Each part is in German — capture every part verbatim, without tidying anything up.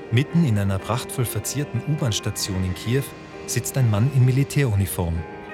Mitten in einer prachtvoll verzierten U-Bahn-Station in Kiew sitzt ein Mann in Militäruniform.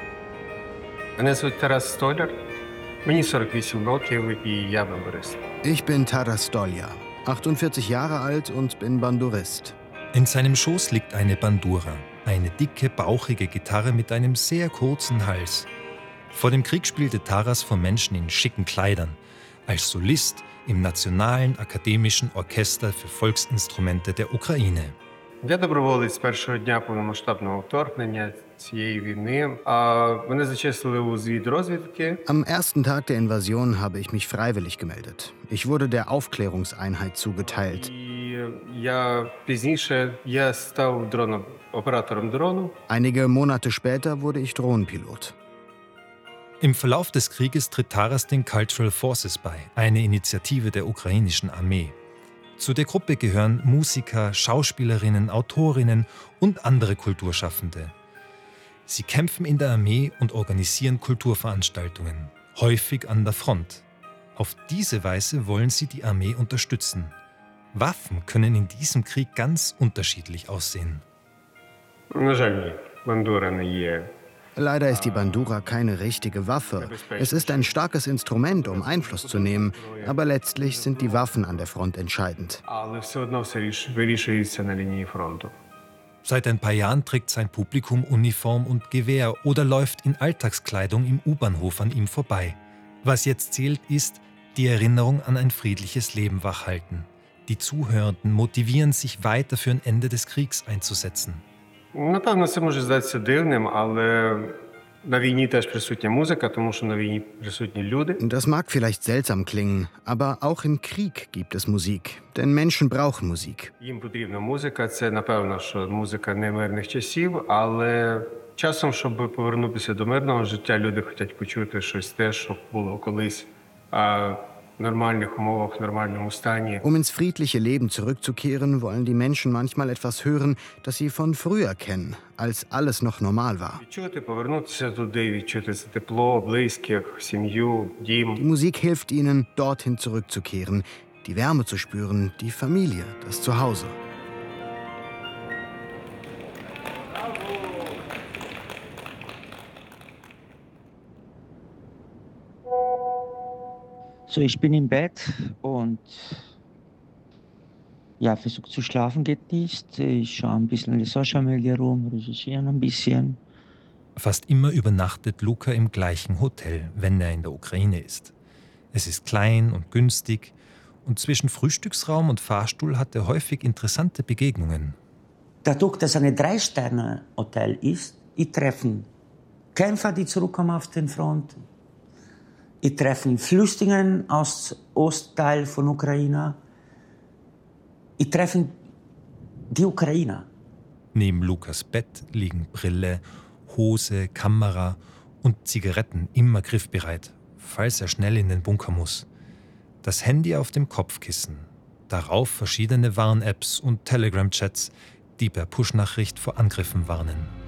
Мене звуть Тарас Столяр. Мені сорок вісім років і я бандурист. Ich bin Taras Stolja, achtundvierzig Jahre alt und bin Bandurist. In seinem Schoß liegt eine Bandura, eine dicke, bauchige Gitarre mit einem sehr kurzen Hals. Vor dem Krieg spielte Taras vor Menschen in schicken Kleidern, als Solist im Nationalen Akademischen Orchester für Volksinstrumente der Ukraine. Я доброволець з першого дня повномасштабного вторгнення цієї війни. А мене зачислили у звід розвідки. Am ersten Tag der Invasion habe ich mich freiwillig gemeldet. Ich wurde der Aufklärungseinheit zugeteilt. І я пізніше я став дроном, оператором дрону. Einige Monate später wurde ich Drohnenpilot. Im Verlauf des Krieges tritt Taras den Cultural Forces bei, eine Initiative der ukrainischen Armee. Zu der Gruppe gehören Musiker, Schauspielerinnen, Autorinnen und andere Kulturschaffende. Sie kämpfen in der Armee und organisieren Kulturveranstaltungen, häufig an der Front. Auf diese Weise wollen sie die Armee unterstützen. Waffen können in diesem Krieg ganz unterschiedlich aussehen. На жаль, ні. Бандура не є. Leider ist die Bandura keine richtige Waffe. Es ist ein starkes Instrument, um Einfluss zu nehmen, aber letztlich sind die Waffen an der Front entscheidend. Але все одно все ріш- вирішується на лінії фронту. Seit ein paar Jahren trägt sein Publikum Uniform und Gewehr oder läuft in Alltagskleidung im U-Bahnhof an ihm vorbei. Was jetzt zählt, ist die Erinnerung an ein friedliches Leben wachhalten. Die Zuhörenden motivieren sich weiter für ein Ende des Kriegs einzusetzen. Напевно, це може здатися дивним, але на війні теж присутня музика, тому що на війні присутні люди. Das mag vielleicht seltsam klingen, aber auch im Krieg gibt es Musik. Denn Menschen brauchen Musik. Їм потрібна музика. Це, напевно, що музика не мирних часів, але часом, щоб повернутися до мирного життя, люди хочуть почути щось те, що було колись а, в нормальних умовах, в нормальному стані. Um ins friedliche Leben zurückzukehren, wollen die Menschen manchmal etwas hören, das sie von früher kennen, als alles noch normal war. Відчути, повернутися туди, відчути це тепло, близьких, сім'ю, дім. Die Musik hilft ihnen, dorthin zurückzukehren, die Wärme zu spüren, die Familie, das Zuhause. So, ich bin im Bett und ja, versuche zu schlafen geht nicht. Ich schaue ein bisschen in die Social Media rum, recherchiere ein bisschen. Fast immer übernachtet Luka im gleichen Hotel, wenn er in der Ukraine ist. Es ist klein und günstig und zwischen Frühstücksraum und Fahrstuhl hat er häufig interessante Begegnungen. Dadurch, dass es ein Drei-Sterne-Hotel ist, ich treffe Kämpfer, die zurückkommen auf den Front. Ich treffe Flüchtlinge aus dem Ostteil von Ukraine. Ich treffe die Ukrainer. Neben Lukas Bett liegen Brille, Hose, Kamera und Zigaretten immer griffbereit, falls er schnell in den Bunker muss. Das Handy auf dem Kopfkissen. Darauf verschiedene Warn-Apps und Telegram-Chats, die per Push-Nachricht vor Angriffen warnen.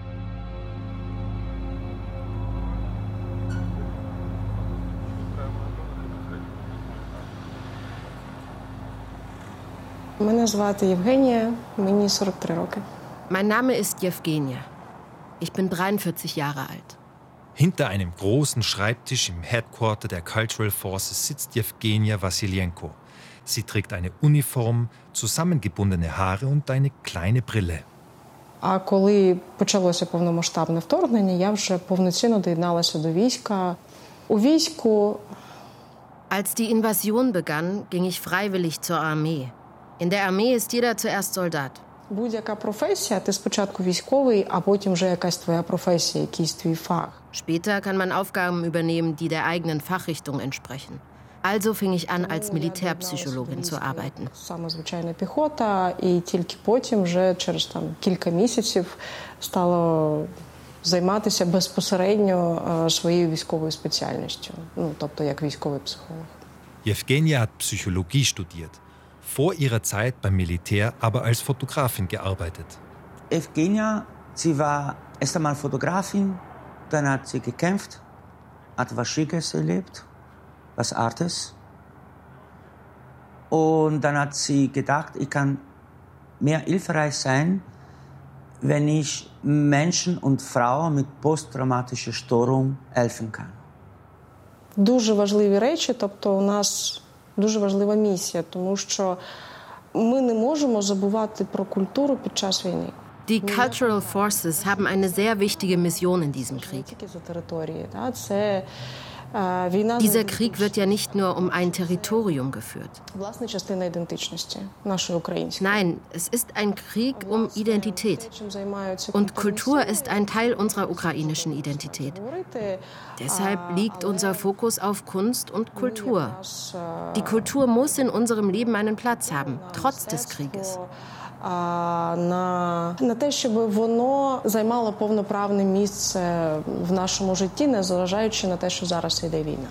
Мене звати Євгенія, мені сорок три роки. Mein Name ist Jewgenia. Ich bin dreiundvierzig Jahre alt. Hinter einem großen Schreibtisch im Headquarter der Cultural Forces sitzt Jewgenia Wassiljenko. Sie trägt eine Uniform, zusammengebundene Haare und eine kleine Brille. А коли почалося повномасштабне вторгнення, я вже повноцінно доєдналася до війська. У війську... Als die Invasion begann, ging ich freiwillig zur Armee. In der Armee ist jeder zuerst Soldat. Будь-яка професія, ти спочатку військовий, а потім вже якась твоя професія, якийсь твій фах. Später kann man Aufgaben übernehmen, die der eigenen Fachrichtung entsprechen. Also fing ich an, als Militärpsychologin zu arbeiten. Саме звичайна піхота, і тільки потім, вже через там кілька місяців, стала займатися безпосередньо своєю військовою спеціальністю, ну, тобто як військовий психолог. Jewgenia hat Psychologie studiert, vor ihrer Zeit beim Militär aber als Fotografin gearbeitet. Evgenia, sie war erst einmal Fotografin, dann hat sie gekämpft, hat was Schickes erlebt, was Artes. Und dann hat sie gedacht, ich kann mehr hilfreich sein, wenn ich Menschen und Frauen mit posttraumatischer Störung helfen kann. Дуже важливі речі, тобто у нас дуже важлива місія, тому що ми не можемо забувати про культуру під час війни. Die Cultural Forces haben eine sehr wichtige Mission in diesem Krieg. Dieser Krieg wird ja nicht nur um ein Territorium geführt. Nein, es ist ein Krieg um Identität. Und Kultur ist ein Teil unserer ukrainischen Identität. Deshalb liegt unser Fokus auf Kunst und Kultur. Die Kultur muss in unserem Leben einen Platz haben, trotz des Krieges. На, на те, щоб воно займало повноправне місце в нашому житті, незважаючи на те, що зараз йде війна.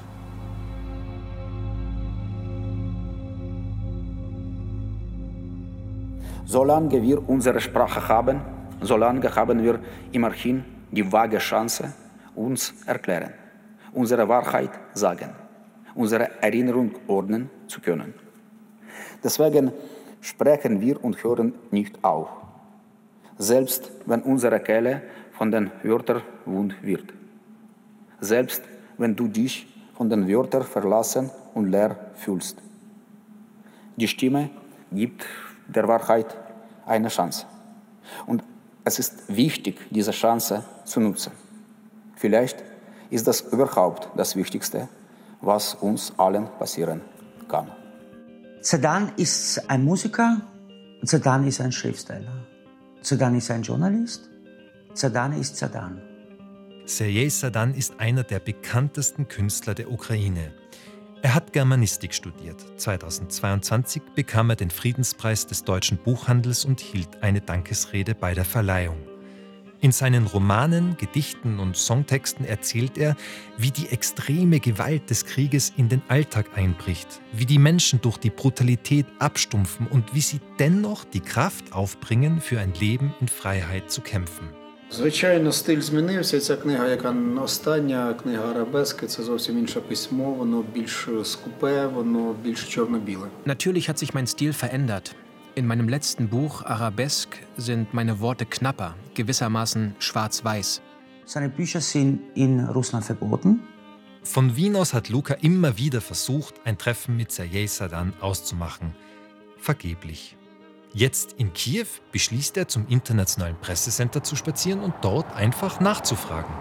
Solange wir unsere Sprache haben, solange haben wir immerhin die vage Chance, uns erklären, unsere Wahrheit sagen, unsere Erinnerung ordnen zu können. Deswegen sprechen wir und hören nicht auf, selbst wenn unsere Kehle von den Wörtern wund wird. Selbst wenn du dich von den Wörtern verlassen und leer fühlst. Die Stimme gibt der Wahrheit eine Chance. Und es ist wichtig, diese Chance zu nutzen. Vielleicht ist das überhaupt das Wichtigste, was uns allen passieren kann. Zhadan ist ein Musiker, Zhadan ist ein Schriftsteller, Zhadan ist ein Journalist, Zhadan ist Zhadan. Sergej Zhadan ist einer der bekanntesten Künstler der Ukraine. Er hat Germanistik studiert. zweitausendzweiundzwanzig bekam er den Friedenspreis des deutschen Buchhandels und hielt eine Dankesrede bei der Verleihung. In seinen Romanen, Gedichten und Songtexten erzählt er, wie die extreme Gewalt des Krieges in den Alltag einbricht, wie die Menschen durch die Brutalität abstumpfen und wie sie dennoch die Kraft aufbringen, für ein Leben in Freiheit zu kämpfen. Звичайно, стиль змінився. Ця книга, яка остання, книга «Арабески», це зовсім інше письмо, воно більш скупе, воно більш чорно-біле. Natürlich hat sich mein Stil verändert. In meinem letzten Buch Arabesque sind meine Worte knapper, gewissermaßen schwarz-weiß. Seine Bücher sind in Russland verboten. Von Wien aus hat Luka immer wieder versucht, ein Treffen mit Sergej Zhadan auszumachen. Vergeblich. Jetzt in Kiew beschließt er, zum Internationalen Pressecenter zu spazieren und dort einfach nachzufragen.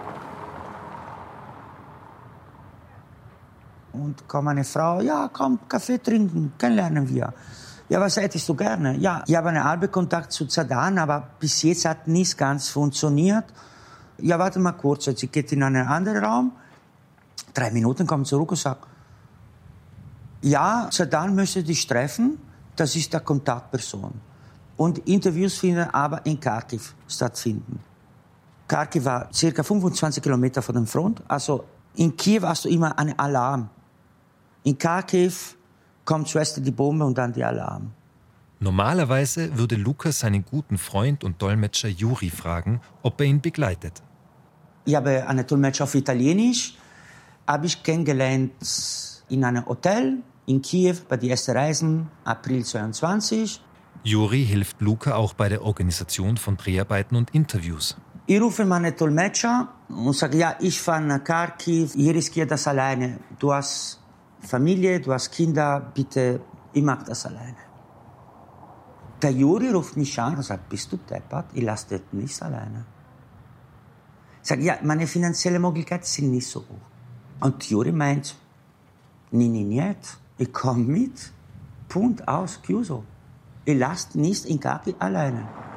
Und kam eine Frau, ja, komm, Kaffee trinken, kennenlernen wir. Ja, was hättest du gerne? Ja, ich habe einen halben Kontakt zu Zhadan, aber bis jetzt hat nichts ganz funktioniert. Ja, warte mal kurz, sie geht in einen anderen Raum. Drei Minuten kommt zurück und sagt, ja, Zhadan möchte dich treffen, das ist der Kontaktperson. Und Interviews finden aber in Kharkiv stattfinden. Kharkiv war ca. fünfundzwanzig Kilometer von der Front, also in Kiew hast du immer einen Alarm. In Kharkiv kommt zuerst die Bombe und dann der Alarm. Normalerweise würde Luka seinen guten Freund und Dolmetscher Juri fragen, ob er ihn begleitet. Ich habe einen Dolmetscher auf Italienisch, habe ich kennengelernt in einem Hotel in Kiew bei den ersten Reisen, April zweiundzwanzig. Juri hilft Luka auch bei der Organisation von Dreharbeiten und Interviews. Ich rufe meinen Dolmetscher und sage, ja, ich fahre nach Kharkiv, ich riskiere das alleine. Du hast Familie, du hast Kinder, bitte, ich mache das alleine. Der Juri ruft mich an und sagt, bist du deppert? Ich lasse das nicht alleine. Ich sage, ja, meine finanziellen Möglichkeiten sind nicht so hoch. Und Juri meint, nee, nee, nicht, ich komme mit, Punkt, aus, Chiuso. Ich lasse nicht in Kharkiv alleine.